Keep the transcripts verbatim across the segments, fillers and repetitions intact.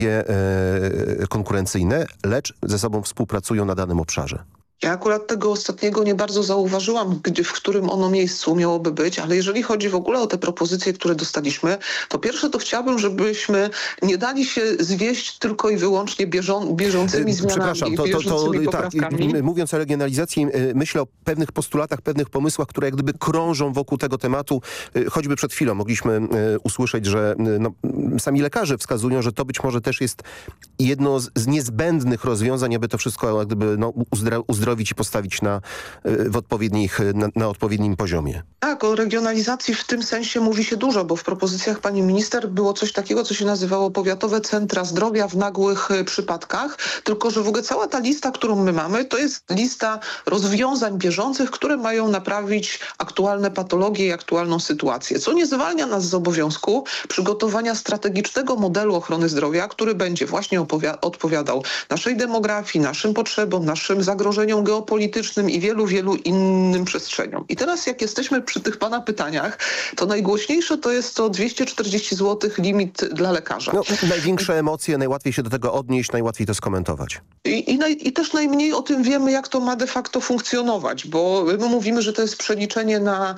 e, konkurencyjne, lecz ze sobą współpracują na danym obszarze. Ja akurat tego ostatniego nie bardzo zauważyłam, gdzie, w którym ono miejscu miałoby być, ale jeżeli chodzi w ogóle o te propozycje, które dostaliśmy, to pierwsze to chciałbym, żebyśmy nie dali się zwieść tylko i wyłącznie bieżą, bieżącymi zmianami Przepraszam, to, i bieżącymi to, to, tak, poprawkami. mówiąc o regionalizacji, myślę o pewnych postulatach, pewnych pomysłach, które jak gdyby krążą wokół tego tematu. Choćby przed chwilą mogliśmy usłyszeć, że no, sami lekarze wskazują, że to być może też jest jedno z, z niezbędnych rozwiązań, aby to wszystko jak gdyby no, uzdra- uzdrowić i postawić na, w odpowiednich, na, na odpowiednim poziomie. Tak, o regionalizacji w tym sensie mówi się dużo, bo w propozycjach pani minister było coś takiego, co się nazywało powiatowe centra zdrowia w nagłych przypadkach, tylko że w ogóle cała ta lista, którą my mamy, to jest lista rozwiązań bieżących, które mają naprawić aktualne patologie i aktualną sytuację, co nie zwalnia nas z obowiązku przygotowania strategicznego modelu ochrony zdrowia, który będzie właśnie odpowiadał naszej demografii, naszym potrzebom, naszym zagrożeniom geopolitycznym i wielu, wielu innym przestrzeniom. I teraz jak jesteśmy przy tych pana pytaniach, to najgłośniejsze to jest to dwieście czterdzieści złotych limit dla lekarza. No, największe emocje, najłatwiej się do tego odnieść, najłatwiej to skomentować. I, i, naj, I też najmniej o tym wiemy, jak to ma de facto funkcjonować, bo my mówimy, że to jest przeliczenie na,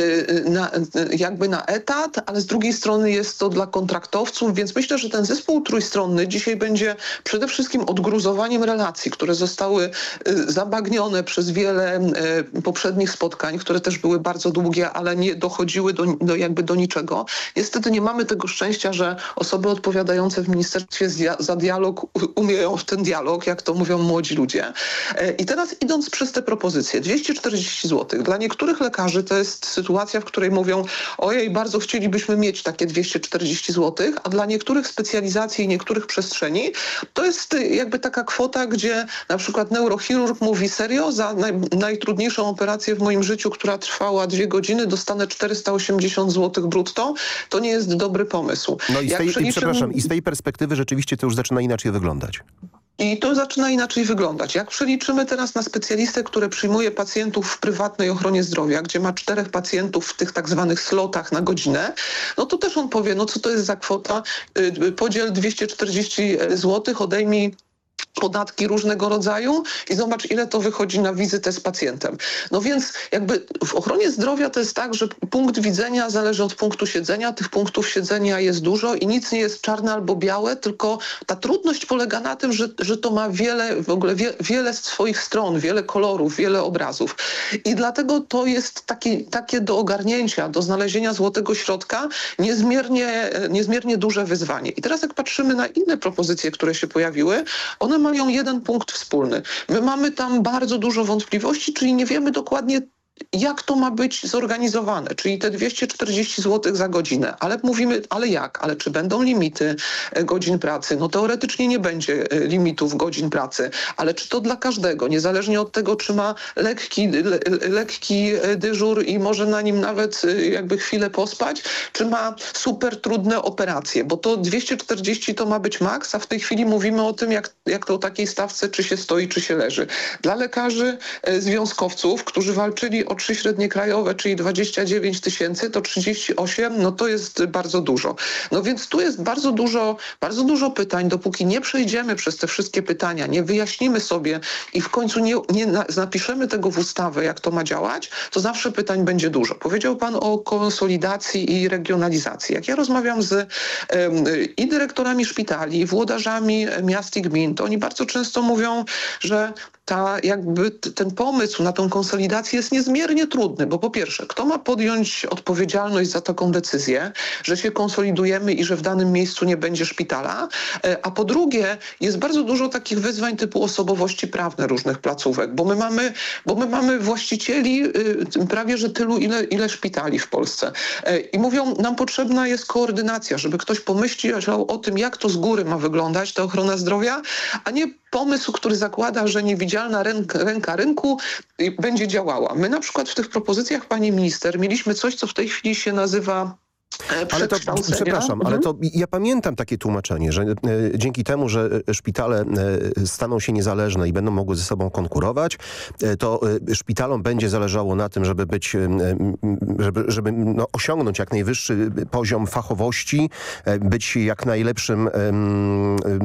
na, jakby na etat, ale z drugiej strony jest to dla kontraktowców, więc myślę, że ten zespół trójstronny dzisiaj będzie przede wszystkim odgruzowaniem relacji, które zostały zabagnione przez wiele poprzednich spotkań, które też były bardzo długie, ale nie dochodziły do, do jakby do niczego. Niestety nie mamy tego szczęścia, że osoby odpowiadające w ministerstwie za dialog umieją w ten dialog, jak to mówią młodzi ludzie. I teraz idąc przez te propozycje, dwieście czterdzieści złotych. Dla niektórych lekarzy to jest sytuacja, w której mówią, ojej, bardzo chcielibyśmy mieć takie dwieście czterdzieści złotych, a dla niektórych specjalizacji i niektórych przestrzeni to jest jakby taka kwota, gdzie na przykład neurochirurg mówi, serio, za naj, najtrudniejszą operację w moim życiu, która trwała dwie godziny, dostanę czterysta osiemdziesiąt złotych brutto, to nie jest dobry pomysł. No i z, tej, przeliczymy... i, przepraszam, i z tej perspektywy rzeczywiście to już zaczyna inaczej wyglądać. I to zaczyna inaczej wyglądać. Jak przeliczymy teraz na specjalistę, który przyjmuje pacjentów w prywatnej ochronie zdrowia, gdzie ma czterech pacjentów w tych tak zwanych slotach na godzinę, no to też on powie, no co to jest za kwota, podziel dwieście czterdzieści złotych, odejmij podatki różnego rodzaju i zobacz, ile to wychodzi na wizytę z pacjentem. No więc jakby w ochronie zdrowia to jest tak, że punkt widzenia zależy od punktu siedzenia. Tych punktów siedzenia jest dużo i nic nie jest czarne albo białe, tylko ta trudność polega na tym, że, że to ma wiele, w ogóle wie, wiele swoich stron, wiele kolorów, wiele obrazów. I dlatego to jest taki, takie do ogarnięcia, do znalezienia złotego środka niezmiernie, niezmiernie duże wyzwanie. I teraz jak patrzymy na inne propozycje, które się pojawiły, one mają jeden punkt wspólny. My mamy tam bardzo dużo wątpliwości, czyli nie wiemy dokładnie, jak to ma być zorganizowane, czyli te dwieście czterdzieści złotych za godzinę, ale mówimy, ale jak? Ale czy będą limity godzin pracy? No teoretycznie nie będzie limitów godzin pracy, ale czy to dla każdego, niezależnie od tego, czy ma lekki, le, lekki dyżur i może na nim nawet jakby chwilę pospać, czy ma super trudne operacje, bo to dwieście czterdzieści to ma być maks, a w tej chwili mówimy o tym, jak, jak to o takiej stawce, czy się stoi, czy się leży. Dla lekarzy związkowców, którzy walczyli o trzy średnie krajowe, czyli dwadzieścia dziewięć tysięcy, to trzydzieści osiem, no to jest bardzo dużo. No więc tu jest bardzo dużo, bardzo dużo pytań, dopóki nie przejdziemy przez te wszystkie pytania, nie wyjaśnimy sobie i w końcu nie, nie na, napiszemy tego w ustawę, jak to ma działać, to zawsze pytań będzie dużo. Powiedział pan o konsolidacji i regionalizacji. Jak ja rozmawiam z um, i dyrektorami szpitali, i włodarzami miast i gmin, to oni bardzo często mówią, że ta, jakby ten pomysł na tą konsolidację jest niezmiernie trudny, bo po pierwsze, kto ma podjąć odpowiedzialność za taką decyzję, że się konsolidujemy i że w danym miejscu nie będzie szpitala, a po drugie, jest bardzo dużo takich wyzwań typu osobowości prawne różnych placówek, bo my mamy, bo my mamy właścicieli prawie że tylu, ile, ile szpitali w Polsce. I mówią, nam potrzebna jest koordynacja, żeby ktoś pomyślał o tym, jak to z góry ma wyglądać ta ochrona zdrowia, a nie pomysł, który zakłada, że niewidzialna ręka, ręka rynku będzie działała. My na przykład w tych propozycjach pani minister mieliśmy coś, co w tej chwili się nazywa Ale to, przepraszam, ale to ja pamiętam takie tłumaczenie, że e, dzięki temu, że szpitale e, staną się niezależne i będą mogły ze sobą konkurować, e, to e, szpitalom będzie zależało na tym, żeby być, e, żeby, żeby no, osiągnąć jak najwyższy poziom fachowości, e, być jak najlepszym e,